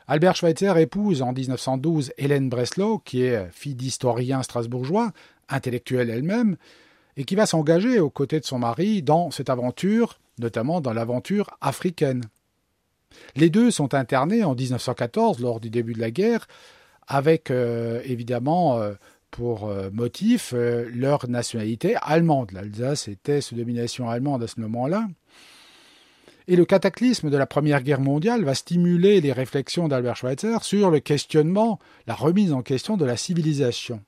Albert Schweitzer épouse en 1912 Hélène Breslau, qui est fille d'historien strasbourgeois, intellectuelle elle-même, et qui va s'engager aux côtés de son mari dans cette aventure, notamment dans l'aventure africaine. Les deux sont internés en 1914, lors du début de la guerre, avec évidemment pour motif leur nationalité allemande. L'Alsace était sous domination allemande à ce moment-là. Et le cataclysme de la Première Guerre mondiale va stimuler les réflexions d'Albert Schweitzer sur le questionnement, la remise en question de la civilisation.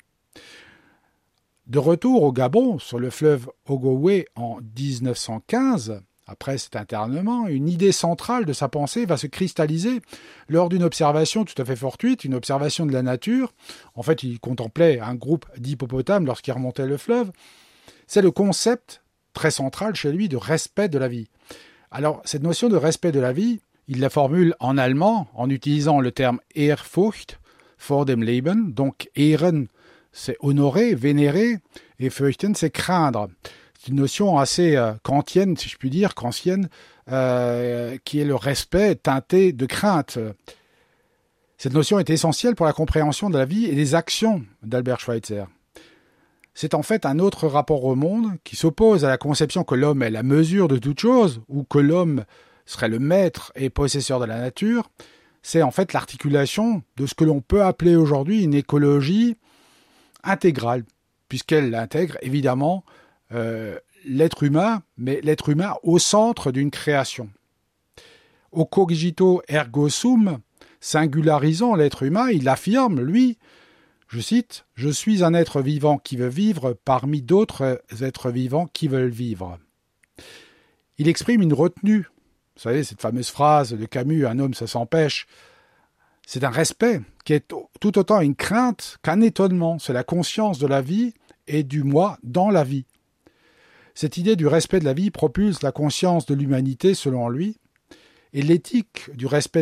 De retour au Gabon, sur le fleuve Ogooué en 1915, après cet internement, une idée centrale de sa pensée va se cristalliser lors d'une observation tout à fait fortuite, une observation de la nature. En fait, il contemplait un groupe d'hippopotames lorsqu'il remontait le fleuve. C'est le concept très central chez lui de respect de la vie. Alors, cette notion de respect de la vie, il la formule en allemand en utilisant le terme Ehrfurcht vor dem Leben. Donc, Ehren, c'est honorer, vénérer, et fürchten, c'est craindre. C'est une notion assez kantienne, si je puis dire, kantienne, qui est le respect teinté de crainte. Cette notion est essentielle pour la compréhension de la vie et des actions d'Albert Schweitzer. C'est en fait un autre rapport au monde qui s'oppose à la conception que l'homme est la mesure de toute chose, ou que l'homme serait le maître et possesseur de la nature. C'est en fait l'articulation de ce que l'on peut appeler aujourd'hui une écologie intégrale, puisqu'elle intègre évidemment l'être humain, mais l'être humain au centre d'une création. Au cogito ergo sum, singularisant l'être humain, il affirme, lui, je cite, « Je suis un être vivant qui veut vivre parmi d'autres êtres vivants qui veulent vivre. » Il exprime une retenue. Vous savez, cette fameuse phrase de Camus, « Un homme, ça s'empêche ». C'est un respect qui est tout autant une crainte qu'un étonnement. C'est la conscience de la vie et du moi dans la vie. Cette idée du respect de la vie propulse la conscience de l'humanité selon lui, et l'éthique du respect